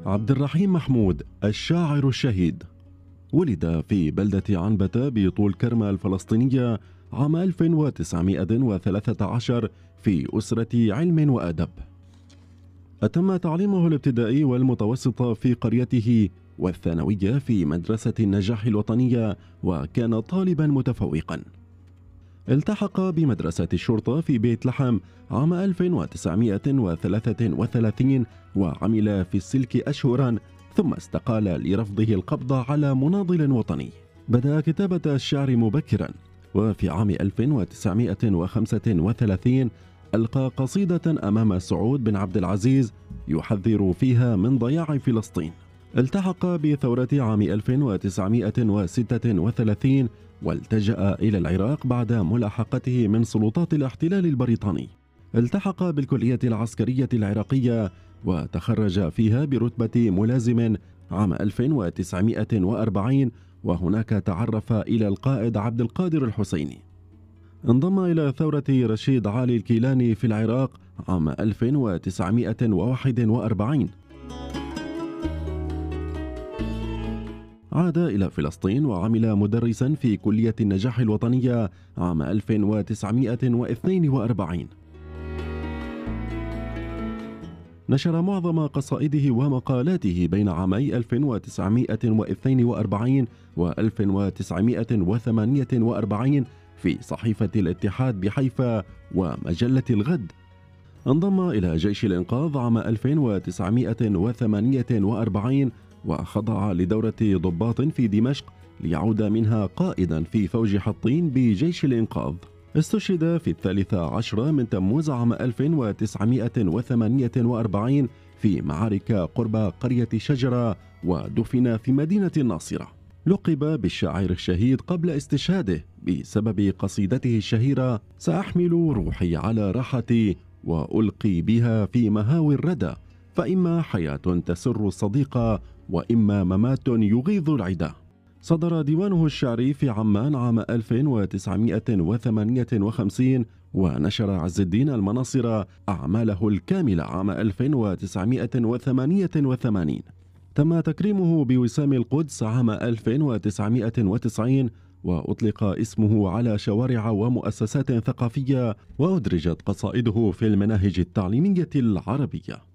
عبد الرحيم محمود الشاعر الشهيد ولد في بلدة عنبتة بطول كرمة الفلسطينية عام 1913 في أسرة علم وأدب. أتم تعليمه الابتدائي والمتوسط في قريته والثانوية في مدرسة النجاح الوطنية، وكان طالبا متفوقا. التحق بمدرسة الشرطة في بيت لحم عام 1933 وعمل في السلك أشهرا، ثم استقال لرفضه القبض على مناضل وطني. بدأ كتابة الشعر مبكرا، وفي عام 1935 ألقى قصيدة أمام سعود بن عبد العزيز يحذر فيها من ضياع فلسطين. التحق بثورة عام 1936 والتجأ إلى العراق بعد ملاحقته من سلطات الاحتلال البريطاني. التحق بالكلية العسكرية العراقية وتخرج فيها برتبة ملازم عام 1940، وهناك تعرف إلى القائد عبد القادر الحسيني. انضم إلى ثورة رشيد علي الكيلاني في العراق عام 1941. عاد إلى فلسطين وعمل مدرسا في كلية النجاح الوطنية عام 1942. نشر معظم قصائده ومقالاته بين عامي 1942 و 1948 في صحيفة الاتحاد بحيفا ومجلة الغد. انضم إلى جيش الإنقاذ عام 1948 وخضع لدورة ضباط في دمشق ليعود منها قائدا في فوج حطين بجيش الإنقاذ. استشهد في 13 من تموز عام 1948 في معارك قرب قرية شجرة، ودفن في مدينة الناصرة. لقب بالشاعر الشهيد قبل استشهاده بسبب قصيدته الشهيرة سأحمل روحي على راحتي وألقي بها في مهاوي الردى، فإما حياة تسر الصديق وإما ممات يغيظ العدا. صدر ديوانه الشعري في عمان عام 1958، ونشر عز الدين المناصر أعماله الكاملة عام 1988. تم تكريمه بوسام القدس عام 1990، وأطلق اسمه على شوارع ومؤسسات ثقافية، وأدرجت قصائده في المناهج التعليمية العربية.